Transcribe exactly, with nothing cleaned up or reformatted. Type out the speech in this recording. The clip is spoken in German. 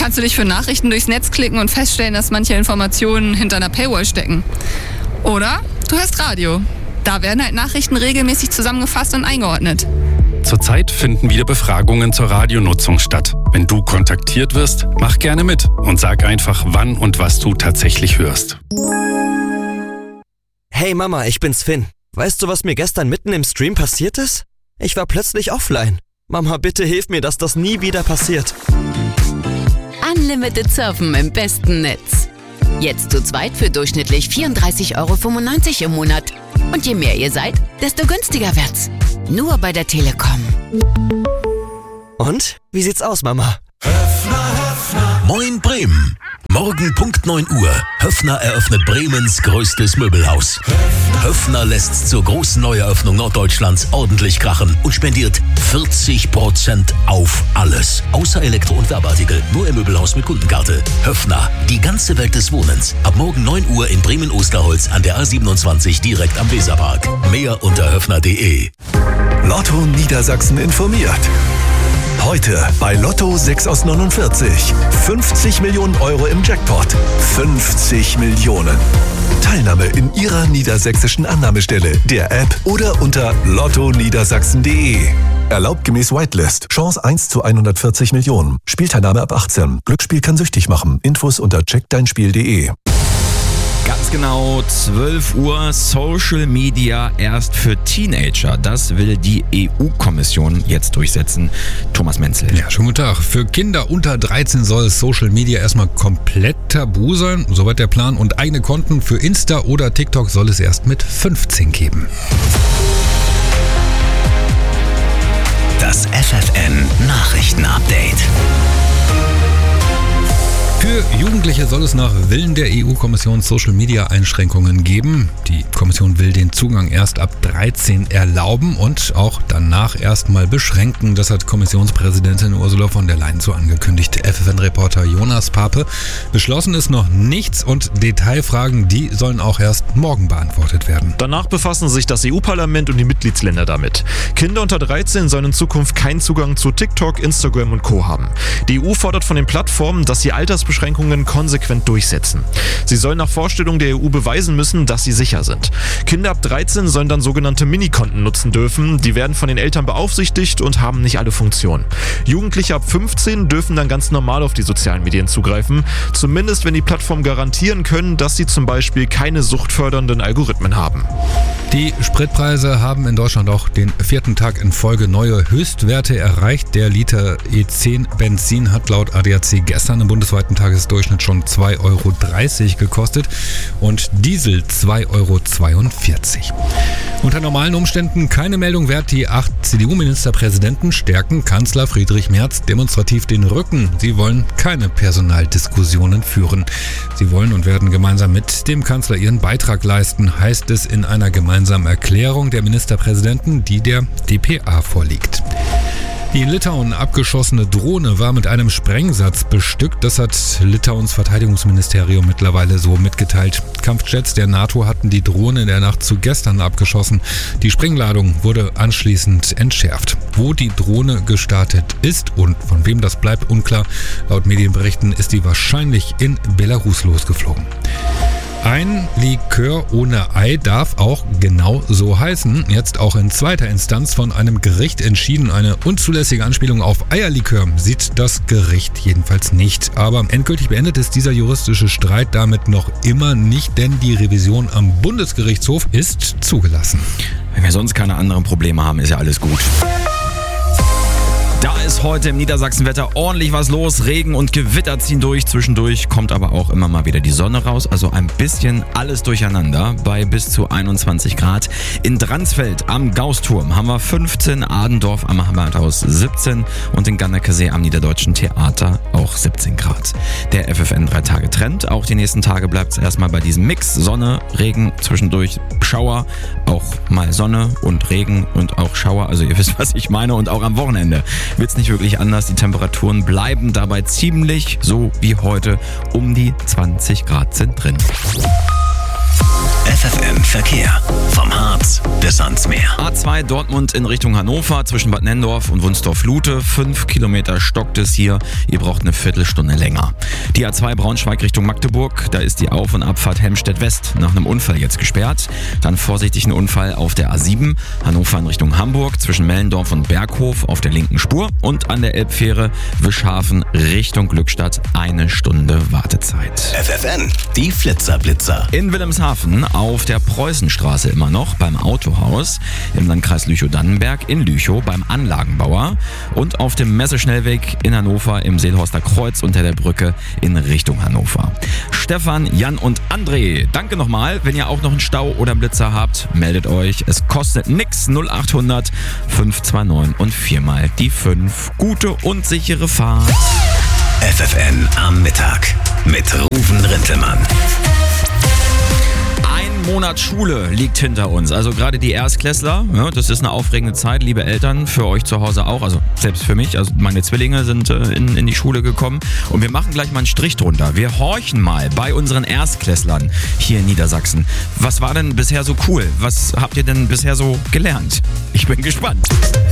kannst du dich für Nachrichten durchs Netz klicken und feststellen, dass manche Informationen hinter einer Paywall stecken. Oder du hörst Radio. Da werden halt Nachrichten regelmäßig zusammengefasst und eingeordnet. Zurzeit finden wieder Befragungen zur Radionutzung statt. Wenn du kontaktiert wirst, mach gerne mit und sag einfach, wann und was du tatsächlich hörst. Hey Mama, ich bin's Finn. Weißt du, was mir gestern mitten im Stream passiert ist? Ich war plötzlich offline. Mama, bitte hilf mir, dass das nie wieder passiert. Unlimited Surfen im besten Netz. Jetzt zu zweit für durchschnittlich vierunddreißig Euro fünfundneunzig im Monat. Und je mehr ihr seid, desto günstiger wird's. Nur bei der Telekom. Und? Wie sieht's aus, Mama? Höffner, Höffner. Moin Bremen. Morgen Punkt neun Uhr. Höffner eröffnet Bremens größtes Möbelhaus. Höffner, Höffner lässt zur großen Neueröffnung Norddeutschlands ordentlich krachen und spendiert vierzig Prozent auf alles. Außer Elektro- und Werbeartikel. Nur im Möbelhaus mit Kundenkarte. Höffner, die ganze Welt des Wohnens. Ab morgen neun Uhr in Bremen-Osterholz an der A siebenundzwanzig direkt am Weserpark. Mehr unter höffner punkt de. Lotto Niedersachsen informiert. Heute bei Lotto sechs aus neunundvierzig. fünfzig Millionen Euro im Jackpot. fünfzig Millionen. Teilnahme in Ihrer niedersächsischen Annahmestelle, der App oder unter lotto niedersachsen punkt de. Erlaubt gemäß Whitelist. Chance eins zu hundertvierzig Millionen. Spielteilnahme ab achtzehn. Glücksspiel kann süchtig machen. Infos unter check dein spiel punkt de. Ganz genau zwölf Uhr, Social Media erst für Teenager. Das will die E U-Kommission jetzt durchsetzen. Thomas Menzel. Ja, schönen guten Tag. Für Kinder unter dreizehn soll Social Media erstmal komplett tabu sein. Soweit der Plan. Und eigene Konten für Insta oder TikTok soll es erst mit fünfzehn geben. Das F F N Nachrichtenupdate. Für Jugendliche soll es nach Willen der E U-Kommission Social-Media-Einschränkungen geben. Die Kommission will den Zugang erst ab dreizehn erlauben und auch danach erstmal beschränken. Das hat Kommissionspräsidentin Ursula von der Leyen so angekündigt. F F N-Reporter Jonas Pape. Beschlossen ist noch nichts und Detailfragen, die sollen auch erst morgen beantwortet werden. Danach befassen sich das E U-Parlament und die Mitgliedsländer damit. Kinder unter dreizehn sollen in Zukunft keinen Zugang zu TikTok, Instagram und Co. haben. Die E U fordert von den Plattformen, dass sie Altersbeschränkungen konsequent durchsetzen. Sie sollen nach Vorstellung der E U beweisen müssen, dass sie sicher sind. Kinder ab dreizehn sollen dann sogenannte Minikonten nutzen dürfen. Die werden von den Eltern beaufsichtigt und haben nicht alle Funktionen. Jugendliche ab fünfzehn dürfen dann ganz normal auf die sozialen Medien zugreifen. Zumindest wenn die Plattformen garantieren können, dass sie zum Beispiel keine suchtfördernden Algorithmen haben. Die Spritpreise haben in Deutschland auch den vierten Tag in Folge neue Höchstwerte erreicht. Der Liter E zehn Benzin hat laut A D A C gestern im bundesweiten Tagesdurchschnitt schon zwei Euro dreißig gekostet und Diesel zwei Euro zweiundvierzig. Unter normalen Umständen keine Meldung wert. Die acht C D U-Ministerpräsidenten stärken Kanzler Friedrich Merz demonstrativ den Rücken. Sie wollen keine Personaldiskussionen führen. Sie wollen und werden gemeinsam mit dem Kanzler ihren Beitrag leisten, heißt es in einer gemeinsamen Erklärung der Ministerpräsidenten, die der D P A vorliegt. Die in Litauen abgeschossene Drohne war mit einem Sprengsatz bestückt. Das hat Litauens Verteidigungsministerium mittlerweile so mitgeteilt. Kampfjets der NATO hatten die Drohne in der Nacht zu gestern abgeschossen. Die Sprengladung wurde anschließend entschärft. Wo die Drohne gestartet ist und von wem das bleibt unklar. Laut Medienberichten ist die wahrscheinlich in Belarus losgeflogen. Ein Likör ohne Ei darf auch genau so heißen. Jetzt auch in zweiter Instanz von einem Gericht entschieden. Eine unzulässige Anspielung auf Eierlikör sieht das Gericht jedenfalls nicht. Aber endgültig beendet ist dieser juristische Streit damit noch immer nicht, denn die Revision am Bundesgerichtshof ist zugelassen. Wenn wir sonst keine anderen Probleme haben, ist ja alles gut. Da ist heute im Niedersachsenwetter ordentlich was los. Regen und Gewitter ziehen durch. Zwischendurch kommt aber auch immer mal wieder die Sonne raus. Also ein bisschen alles durcheinander bei bis zu einundzwanzig Grad. In Dransfeld am Gausturm haben wir fünfzehn, Adendorf am Hammerhaus siebzehn und in Ganderkesee am Niederdeutschen Theater auch siebzehn Grad. Der F F N drei Tage Trend. Auch die nächsten Tage bleibt es erstmal bei diesem Mix. Sonne, Regen, zwischendurch Schauer. Auch mal Sonne und Regen und auch Schauer. Also ihr wisst, was ich meine. Und auch am Wochenende wird es nicht wirklich anders. Die Temperaturen bleiben dabei ziemlich so wie heute. Um die zwanzig Grad sind drin. F F N Verkehr. Vom Harz bis ans Meer. A zwei Dortmund in Richtung Hannover zwischen Bad Nenndorf und Wunstorf-Lute. Fünf Kilometer stockt es hier. Ihr braucht eine Viertelstunde länger. Die A zwei Braunschweig Richtung Magdeburg. Da ist die Auf- und Abfahrt Helmstedt-West nach einem Unfall jetzt gesperrt. Dann vorsichtig ein Unfall auf der A sieben. Hannover in Richtung Hamburg zwischen Mellendorf und Berghof auf der linken Spur. Und an der Elbfähre Wischhafen Richtung Glückstadt eine Stunde Wartezeit. F F N, die Flitzer-Blitzer. In Wilhelmshaven auf der Preußenstraße immer noch beim Autohaus, im Landkreis Lüchow-Dannenberg in Lüchow beim Anlagenbauer und auf dem Messeschnellweg in Hannover im Seelhorster Kreuz unter der Brücke in Richtung Hannover. Stefan, Jan und André, danke nochmal. Wenn ihr auch noch einen Stau oder einen Blitzer habt, meldet euch. Es kostet nix. null achthundert fünf zwei neun und viermal die fünf. Gute und sichere Fahrt. F F N am Mittag mit Ruven Rintelmann. Ein Monat Schule liegt hinter uns. Also gerade die Erstklässler, ja, das ist eine aufregende Zeit, liebe Eltern, für euch zu Hause auch, also selbst für mich. Also meine Zwillinge sind äh, in, in die Schule gekommen und wir machen gleich mal einen Strich drunter. Wir horchen mal bei unseren Erstklässlern hier in Niedersachsen. Was war denn bisher so cool? Was habt ihr denn bisher so gelernt? Ich bin gespannt.